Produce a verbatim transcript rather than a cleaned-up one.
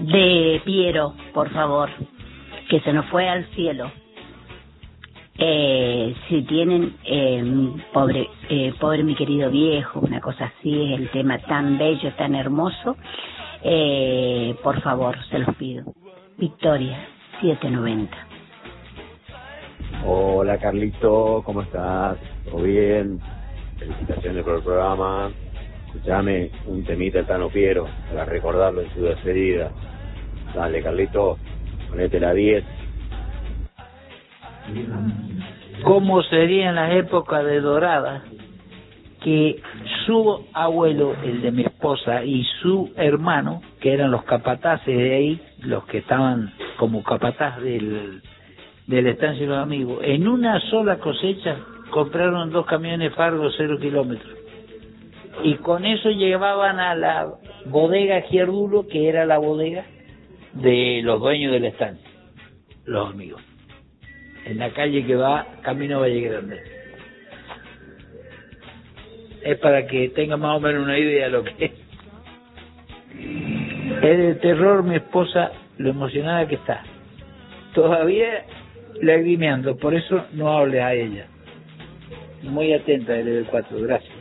de Piero, por favor, que se nos fue al cielo. Eh, si tienen, eh, pobre, eh, pobre mi querido viejo, una cosa así, es el tema tan bello, tan hermoso, eh, por favor, se los pido. Victoria, siete noventa. Hola Carlito, ¿cómo estás? ¿Todo bien? Felicitaciones por el programa. Escuchame un temita de Tano Piero para recordarlo en su despedida. Dale Carlito, ponete la diez. ¿Cómo serían las épocas de Dorada que su abuelo, el de mi esposa, y su hermano, que eran los capataces de ahí, los que estaban como capataz del, del estancia de los amigos, en una sola cosecha compraron dos camiones Fargo cero kilómetros? Y con eso llevaban a la bodega Giardulo, que era la bodega de los dueños de la estancia, los amigos, en la calle que va camino a Valle Grande. Es para que tenga más o menos una idea de lo que es. Es de terror mi esposa, lo emocionada que está. Todavía lagrimeando, por eso no hable a ella. Muy atenta del cuatro, gracias.